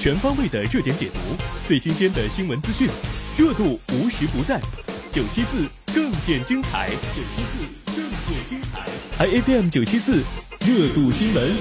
全方位的热点解读，最新鲜的新闻资讯，热度无时不在。974更见精彩，IFM 974热度新闻。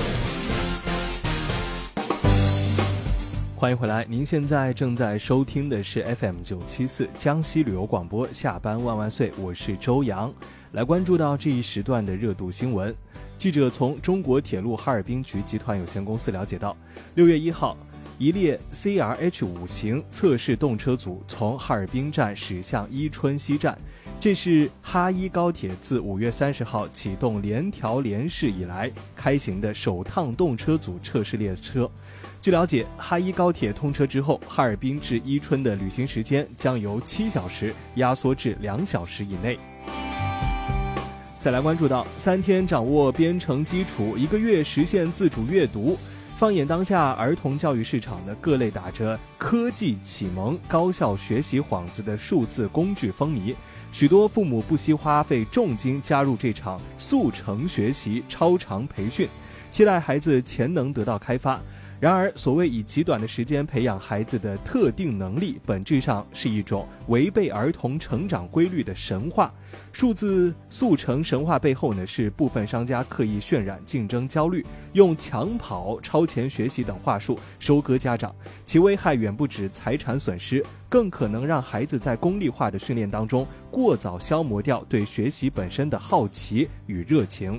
欢迎回来，您现在正在收听的是 FM 974江西旅游广播，下班万万岁，我是周洋。来关注到这一时段的热度新闻。记者从中国铁路哈尔滨局集团有限公司了解到，6月1号，一列 CRH5 型测试动车组从哈尔滨站驶向伊春西站，这是哈伊高铁自5月30号启动联调联试以来开行的首趟动车组测试列车。据了解，哈伊高铁通车之后，哈尔滨至伊春的旅行时间将由7小时压缩至2小时以内。再来关注到3天掌握编程基础，1个月实现自主阅读。放眼当下儿童教育市场的各类打着科技启蒙、高效学习幌子的数字工具风靡，许多父母不惜花费重金加入这场速成学习超长培训，期待孩子潜能得到开发。然而，所谓以极短的时间培养孩子的特定能力，本质上是一种违背儿童成长规律的神话。数字速成神话背后呢，是部分商家刻意渲染竞争焦虑，用抢跑、超前学习等话术收割家长，其危害远不止财产损失，更可能让孩子在功利化的训练当中过早消磨掉对学习本身的好奇与热情。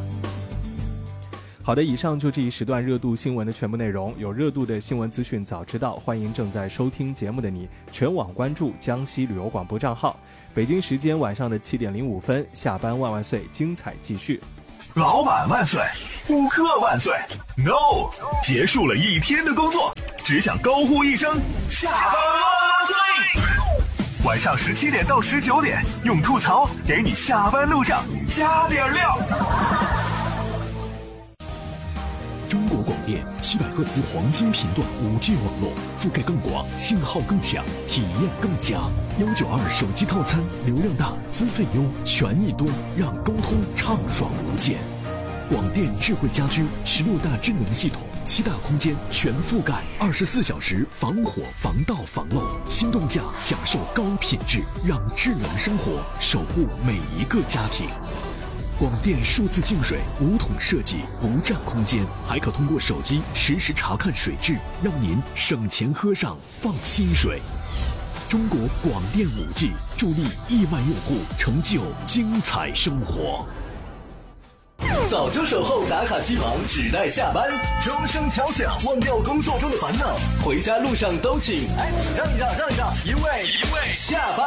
好的，以上就这一时段热度新闻的全部内容。有热度的新闻资讯早知道，欢迎正在收听节目的你全网关注江西旅游广播账号。北京时间晚上的7点05分，下班万万岁，精彩继续。 老板万岁，顾客万岁 ，No， 结束了一天的工作，只想高呼一声下班万岁。晚上17点到19点，用吐槽给你下班路上加点料。 中国广电700赫兹黄金频段 5G 网络，覆盖更广，信号更强，体验更佳。192手机套餐，流量大，资费优，权益多，让沟通畅爽无间。广电智慧家居16大智能系统，7大空间全覆盖，24小时防火、防盗、防漏。心动价享受高品质，让智能生活守护每一个家庭。广电数字净水5桶设计，不占空间，还可通过手机实时查看水质，让您省钱喝上放心水。中国广电5G助力亿万用户成就精彩生活。 早就守候打卡机房，只待下班，钟声敲响，忘掉工作中的烦恼，回家路上都请让一让，因为下